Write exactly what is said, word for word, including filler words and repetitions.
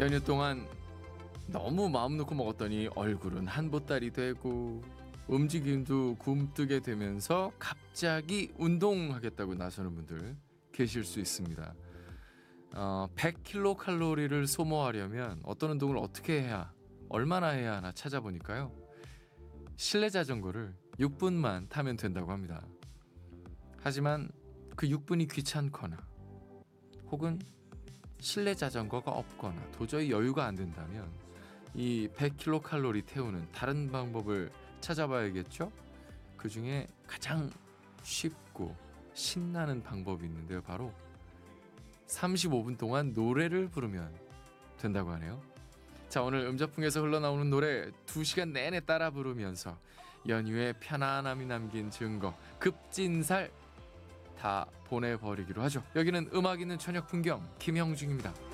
연휴 동안 너무 마음 놓고 먹었더니 얼굴은 한보따리 되고 움직임도 굼뜨게 되면서 갑자기 운동하겠다고 나서는 분들 계실 수 있습니다. 어, 백 킬로칼로리를 소모하려면 어떤 운동을 어떻게 해야, 얼마나 해야 하나 찾아보니까요. 실내 자전거를 육 분만 타면 된다고 합니다. 하지만 그 육 분이 귀찮거나 혹은 실내 자전거가 없거나 도저히 여유가 안 된다면 이 백 킬로칼로리 태우는 다른 방법을 찾아봐야겠죠? 그 중에 가장 쉽고 신나는 방법이 있는데요. 바로 삼십오 분 동안 노래를 부르면 된다고 하네요. 자, 오늘 음자풍에서 흘러나오는 노래 두 시간 내내 따라 부르면서 연휴에 편안함이 남긴 증거, 급진살 다 보내버리기로 하죠. 여기는 음악 있는 저녁 풍경 김형중입니다.